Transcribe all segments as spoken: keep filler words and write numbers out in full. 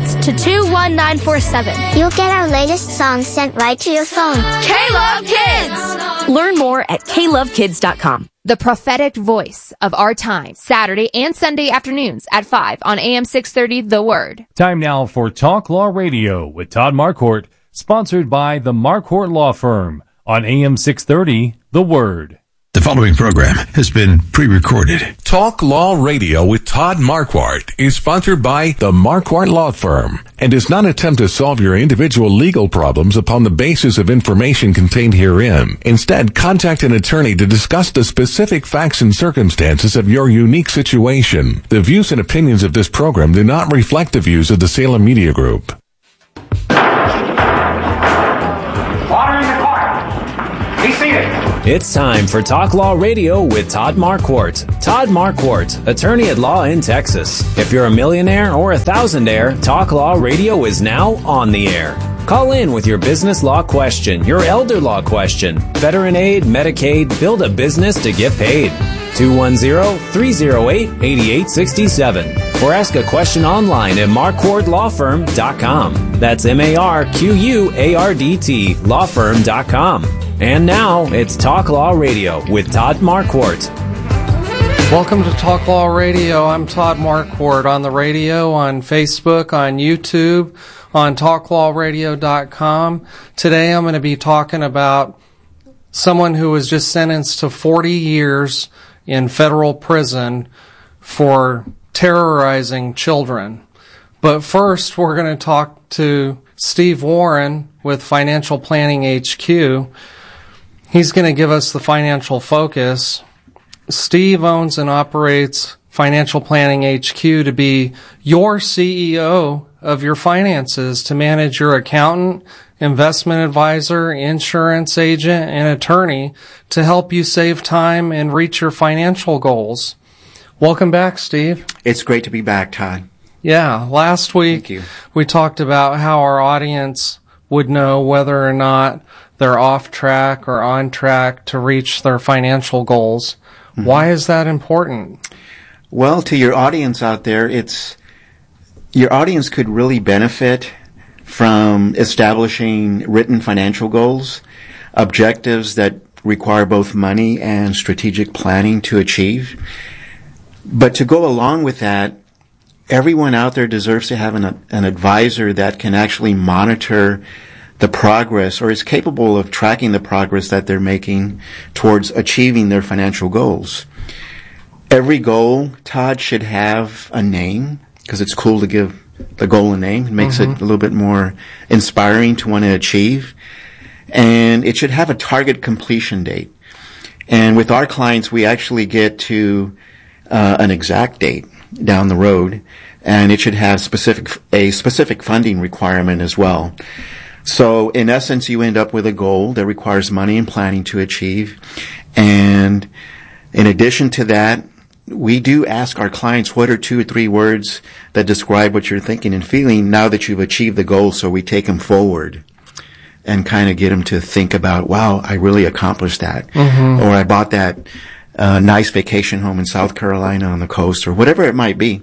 Kids to two one nine four seven. You'll get our latest songs sent right to your phone. K-Love Kids! Learn more at k love kids dot com. The prophetic voice of our time, Saturday and Sunday afternoons at five on A M six thirty, The Word. Time now for Talk Law Radio with Todd Marquardt, sponsored by the Marquardt Law Firm on A M six thirty, The Word. The following program has been pre-recorded. Talk Law Radio with Todd Marquardt is sponsored by the Marquardt Law Firm and does not attempt to solve your individual legal problems upon the basis of information contained herein. Instead, contact an attorney to discuss the specific facts and circumstances of your unique situation. The views and opinions of this program do not reflect the views of the Salem Media Group. Water in the car. Be seated. It's time for Talk Law Radio with Todd Marquardt. Todd Marquardt, attorney at law in Texas. If you're a millionaire or a thousandaire, Talk Law Radio is now on the air. Call in with your business law question, your elder law question, veteran aid, Medicaid, build a business to get paid. two one zero, three zero eight, eight eight six seven. Or ask a question online at marquardt law firm dot com. That's M A R Q U A R D T, law firm dot com. And now, it's Talk Law Radio with Todd Marquardt. Welcome to Talk Law Radio. I'm Todd Marquardt, on the radio, on Facebook, on YouTube, on talk law radio dot com. Today I'm going to be talking about someone who was just sentenced to forty years in federal prison for terrorizing children. But first, we're going to talk to Steve Warren with Financial Planning H Q. He's going to give us the financial focus. Steve owns and operates Financial Planning H Q to be your C E O of your finances, to manage your accountant, investment advisor, insurance agent, and attorney to help you save time and reach your financial goals. Welcome back, Steve. It's great to be back, Todd. Yeah, last week we talked about how our audience would know whether or not they're off track or on track to reach their financial goals. Mm-hmm. Why is that important? Well, to your audience out there, it's your audience could really benefit from establishing written financial goals, objectives that require both money and strategic planning to achieve. But to go along with that, everyone out there deserves to have an, an advisor that can actually monitor the progress, or is capable of tracking the progress that they're making towards achieving their financial goals. Every goal, Todd, should have a name, because it's cool to give the goal a name. It makes mm-hmm. it a little bit more inspiring to want to achieve. And it should have a target completion date. And with our clients, we actually get to uh, an exact date down the road, and it should have specific a specific funding requirement as well. So in essence, you end up with a goal that requires money and planning to achieve. And in addition to that, we do ask our clients what are two or three words that describe what you're thinking and feeling now that you've achieved the goal. So we take them forward and kind of get them to think about, wow, I really accomplished that. Mm-hmm. Or I bought that uh, nice vacation home in South Carolina on the coast, or whatever it might be.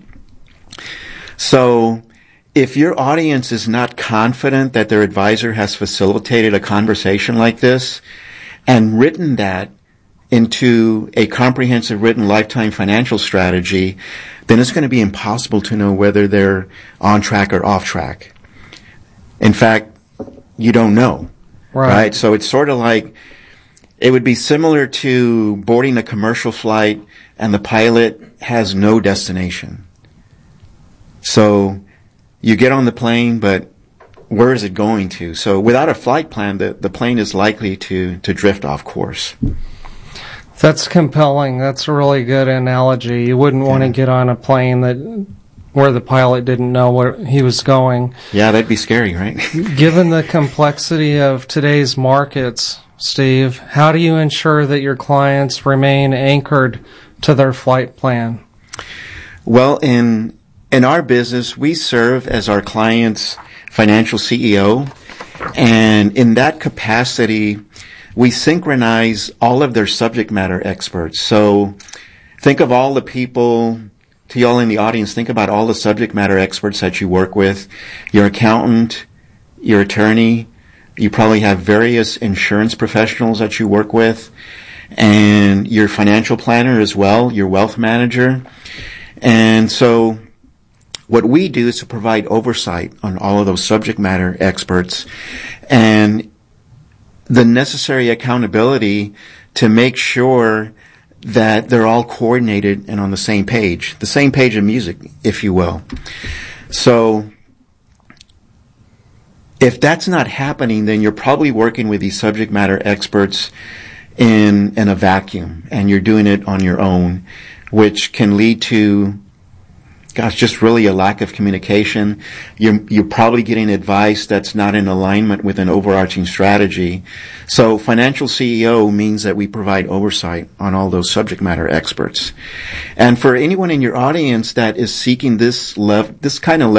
So if your audience is not confident that their advisor has facilitated a conversation like this and written that into a comprehensive written lifetime financial strategy, then it's going to be impossible to know whether they're on track or off track. In fact, you don't know, right? right? So it's sort of like, it would be similar to boarding a commercial flight and the pilot has no destination. So you get on the plane, but where is it going to? So without a flight plan, the, the plane is likely to, to drift off course. That's compelling. That's a really good analogy. You wouldn't yeah. want to get on a plane that where the pilot didn't know where he was going. Yeah, that'd be scary, right? Given the complexity of today's markets, Steve, how do you ensure that your clients remain anchored to their flight plan? Well, in in our business, we serve as our client's financial C E O, and in that capacity, we synchronize all of their subject matter experts. So think of all the people to y'all in the audience, think about all the subject matter experts that you work with, your accountant, your attorney. You probably have various insurance professionals that you work with, and your financial planner as well, your wealth manager. And so what we do is to provide oversight on all of those subject matter experts and the necessary accountability to make sure that they're all coordinated and on the same page, the same page of music, if you will. So if that's not happening, then you're probably working with these subject matter experts in, in a vacuum, and you're doing it on your own, which can lead to, gosh, just really a lack of communication. You're, you're probably getting advice that's not in alignment with an overarching strategy. So financial C E O means that we provide oversight on all those subject matter experts. And for anyone in your audience that is seeking this level, this kind of level